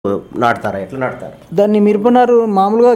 నాటుతారా? ఎట్లా నాటుతారు దాన్ని మిరపనారు మామూలుగా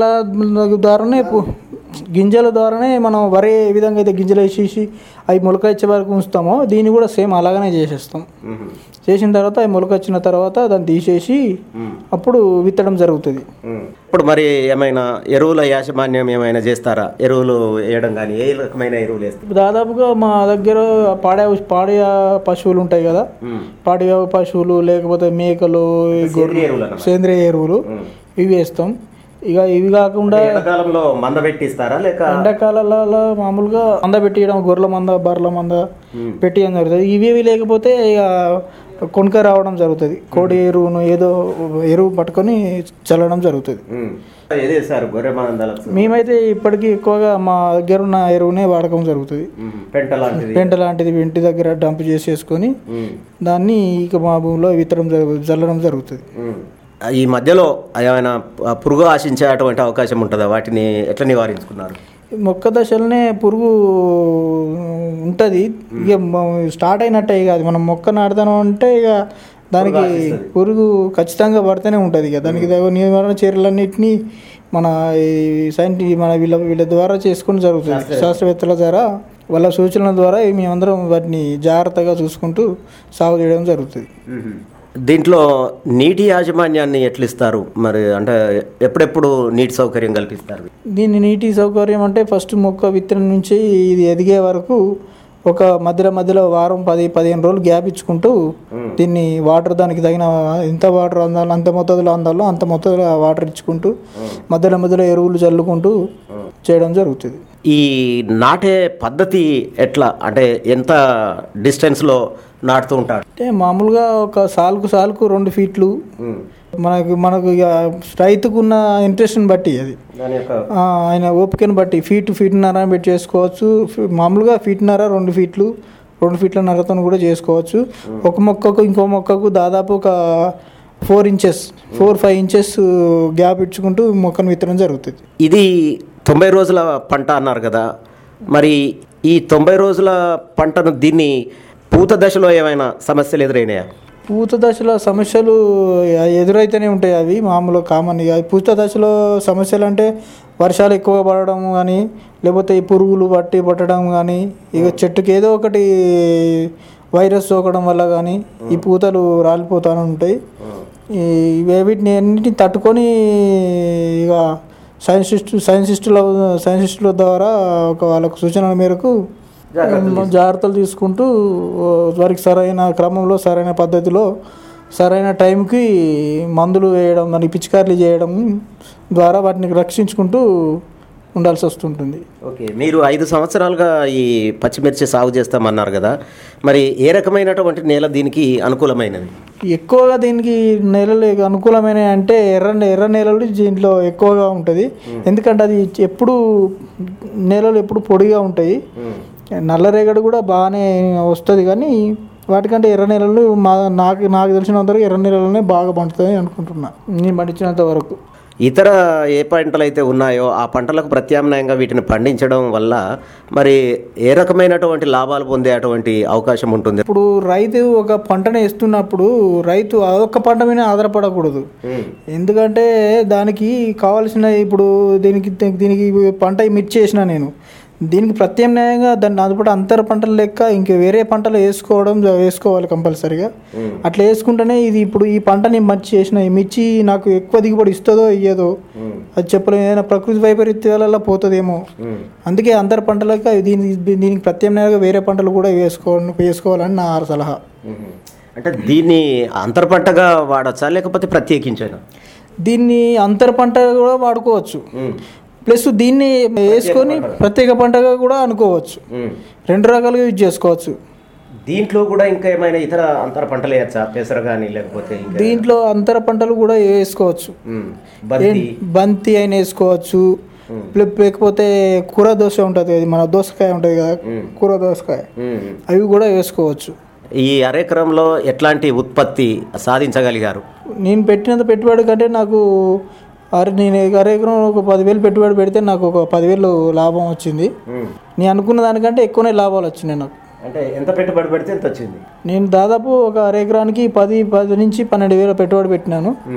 గింజల ద్వారానే మనం వరి ఏ విధంగా అయితే గింజలు వేసేసి అవి మొలక వచ్చే వరకు ఉంచుతామో దీన్ని కూడా సేమ్ అలాగనే చేసేస్తాం. చేసిన తర్వాత అవి మొలక వచ్చిన తర్వాత దాన్ని తీసేసి అప్పుడు విత్తడం జరుగుతుంది. ఇప్పుడు మరి ఏమైనా ఎరువుల యాజమాన్యం ఏమైనా చేస్తారా? ఎరువులు వేయడం కానీ ఏ రకమైన ఎరువులు వేస్తారు? దాదాపుగా మా దగ్గర పాడి పశువులు ఉంటాయి కదా, పాడి పశువులు లేకపోతే మేకలు, సేంద్రియ ఎరువులు ఇవి వేస్తాం. ఇక ఇవి కాకుండా ఎండాకాలంలో మంద పెట్టిస్తారా? లేక ఎండాకాలంలో మామూలుగా మంద పెట్టియడం, గొర్రెల మంద, బర్రెల మంద పెట్టియడం జరుగుతుంది. ఇవి లేకపోతే ఇక కొనుక రావడం జరుగుతుంది. కోడి ఎరువును ఏదో ఎరువు పట్టుకొని చల్లడం జరుగుతుంది. మేమైతే ఇప్పటికీ ఎక్కువగా మా దగ్గర ఉన్న ఎరువునే వాడకం జరుగుతుంది. పెంట లాంటిది ఇంటి దగ్గర డంప్ చేసేసుకొని దాన్ని ఇక మా భూమిలో విత్తడం చల్లడం జరుగుతుంది. ఈ మధ్యలో ఏమైనా పురుగు ఆశించే అటువంటి అవకాశం ఉంటుందా? వాటిని ఎట్లా నివారించుకున్నారు? మొక్క దశలోనే పురుగు ఉంటుంది. ఇక స్టార్ట్ అయినట్టే. ఇక అది మనం మొక్క నాటుతాను అంటే ఇక దానికి పురుగు ఖచ్చితంగా పడితేనే ఉంటుంది. ఇక దానికి నివారణ చర్యలన్నింటినీ మన వీళ్ళ ద్వారా చేసుకుని జరుగుతుంది. శాస్త్రవేత్తల ద్వారా వాళ్ళ సూచనల ద్వారా మేమందరం వాటిని జాగ్రత్తగా చూసుకుంటూ సాగు చేయడం జరుగుతుంది. దీంట్లో నీటి యాజమాన్యాన్ని ఎట్లిస్తారు మరి? అంటే ఎప్పుడెప్పుడు నీటి సౌకర్యం కల్పిస్తారు? దీన్ని నీటి సౌకర్యం అంటే ఫస్ట్ మొక్క విత్తనం నుంచి ఇది ఎదిగే వరకు ఒక మధ్యలో వారం 10-15 రోజులు గ్యాప్ ఇచ్చుకుంటూ దీన్ని వాటర్ దానికి తగిన ఎంత వాటర్ అందాలో అంత మొత్తంలో అంత మొత్తంలో వాటర్ ఇచ్చుకుంటూ మధ్యలో ఎరువులు చల్లుకుంటూ చేయడం జరుగుతుంది. ఈ నాటే పద్ధతి ఎట్లా? అంటే ఎంత డిస్టెన్స్లో నాటుతూ ఉంటాడు? అంటే మామూలుగా ఒక సాలుకు 2 ఫీట్లు మనకు ఇక రైతుకున్న ఇంట్రెస్ట్ని బట్టి అది ఆయన ఓపికను బట్టి ఫీట్న్నర పెట్టి చేసుకోవచ్చు. మామూలుగా 2 ఫీట్లు 2 ఫీట్ల నరతో కూడా చేసుకోవచ్చు. ఒక మొక్కకు ఇంకో మొక్కకు దాదాపు ఒక 4-5 ఇంచెస్ గ్యాప్ ఇచ్చుకుంటూ మొక్కను విత్తడం జరుగుతుంది. ఇది 90 రోజుల పంట అన్నారు కదా, మరి ఈ 90 రోజుల పంటను దీన్ని పూత దశలో ఏమైనా సమస్యలు ఎదురైనాయా? పూత దశలో సమస్యలు ఎదురైతేనే ఉంటాయి. అవి మామూలుగా కామన్. ఇక పూత దశలో సమస్యలు అంటే వర్షాలు ఎక్కువ పడడం కానీ, లేకపోతే ఈ పురుగులు పట్టడం కానీ, ఇక చెట్టుకి ఏదో ఒకటి వైరస్ సోకడం వల్ల కానీ ఈ పూతలు రాలిపోతూనే ఉంటాయి. వీటిని అన్నిటిని తట్టుకొని ఇక సైంటిస్టుల ద్వారా వాళ్ళకు సూచనల మేరకు జాగ్రత్తలు తీసుకుంటూ వారికి సరైన క్రమంలో, సరైన పద్ధతిలో, సరైన టైంకి మందులు వేయడం, మరి పిచికారీలు చేయడం ద్వారా వాటిని రక్షించుకుంటూ ఉండాల్సి వస్తుంటుంది. ఓకే, మీరు 5 సంవత్సరాలుగా ఈ పచ్చిమిర్చి సాగు చేస్తామన్నారు కదా, మరి ఏ రకమైనటువంటి నేల దీనికి అనుకూలమైనది? ఎక్కువగా దీనికి నేలలు అనుకూలమైన అంటే ఎర్ర నేలలు దీంట్లో ఎక్కువగా ఉంటుంది. ఎందుకంటే అది నేలలు ఎప్పుడు పొడిగా ఉంటాయి. నల్లరేగడి కూడా బాగానే వస్తుంది, కానీ వాటికంటే ఎర్ర నేలలు నాకు తెలిసినంతవరకు ఎర్ర నేలలోనే బాగా పండుతుంది అనుకుంటున్నా, నేను పండించినంత వరకు. ఇతర ఏ పంటలు అయితే ఉన్నాయో ఆ పంటలకు ప్రత్యామ్నాయంగా వీటిని పండించడం వల్ల మరి ఏ రకమైనటువంటి లాభాలు పొందే అటువంటి అవకాశం ఉంటుంది? ఇప్పుడు రైతు ఒక పంటను వేస్తున్నప్పుడు రైతు అదొక పంట మీద ఆధారపడకూడదు. ఎందుకంటే దానికి కావాల్సిన ఇప్పుడు దీనికి పంట మిర్చి వేసిన నేను దీనికి ప్రత్యామ్నాయంగా దాన్ని అందుబాటు అంతర పంటలు లెక్క ఇంక వేరే పంటలు వేసుకోవాలి కంపల్సరీగా. అట్లా వేసుకుంటేనే ఇది ఇప్పుడు ఈ పంటని ఈ మిర్చి నాకు ఎక్కువ దిగుబడి ఇస్తుందో ఇయ్యదో అది చెప్పలేము. ఏదైనా ప్రకృతి వైపరీత్యాల పోతుందేమో. అందుకే అంతర పంటలకు దీనికి ప్రత్యామ్నాయంగా వేరే పంటలు కూడా వేసుకోవాలని నా సలహా. అంటే దీన్ని అంతర పంటగా వాడచ్చా లేకపోతే ప్రత్యేకించైనా? దీన్ని అంతర పంట కూడా వాడుకోవచ్చు, ప్లస్ దీన్ని వేసుకొని ప్రత్యేక పంటగా కూడా అనుకోవచ్చు. 2 రకాలుగా యూజ్ చేసుకోవచ్చు. దీంట్లో కూడా ఇంకా ఏమైనా ఇతర అంతర పంటలు వేయచ్చా? పెసర కానీ లేకపోతే దీంట్లో అంతర పంటలు కూడా వేసుకోవచ్చు. బంతి అయినా వేసుకోవచ్చు, లేకపోతే కూర దోస ఉంటుంది, మన దోసకాయ ఉంటుంది కదా, కూర దోసకాయ, అవి కూడా వేసుకోవచ్చు. ఈ అరెకరంలో ఎట్లాంటి ఉత్పత్తి సాధించగలిగారు? నేను పెట్టినంత పెట్టుబడి కంటే నాకు నేను ఎకరం ఒక 10,000 పెట్టుబడి పెడితే నాకు ఒక 10,000 లాభం వచ్చింది. నేను అనుకున్న దానికంటే ఎక్కువనే లాభాలు వచ్చినాయి నాకు. అంటే ఎంత పెట్టుబడి పెడితే ఎంత వచ్చింది? నేను దాదాపు ఒక ఎకరానికి 10 నుంచి 12,000 పెట్టుబడి పెట్టినాను.